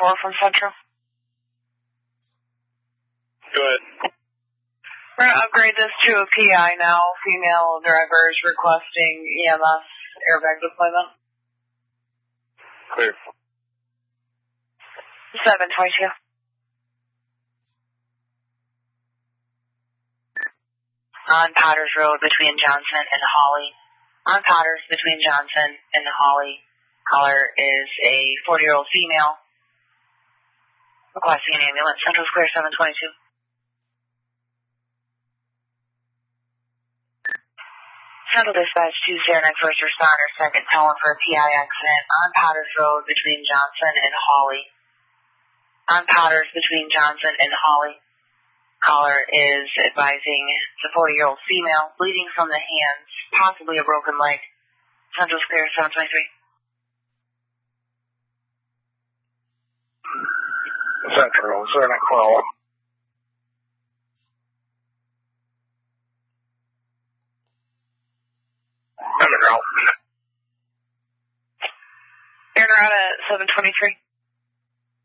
4 from Central. Go ahead. We're going to upgrade this to a PI now. Female driver is requesting EMS airbag deployment. Clear. 722. On Potters Road between Johnson and Holly. On Potters between Johnson and Holly. Caller is a 40-year-old female. Requesting an ambulance. Central Square 722. Central Dispatch 209 first responder, second tone for a PI accident on Potters Road between Johnson and Holly. On Potters between Johnson and Holly. Caller is advising it's a 40-year-old female, bleeding from the hands, possibly a broken leg. Central Square 723. Central, is there an call? You're out at 723.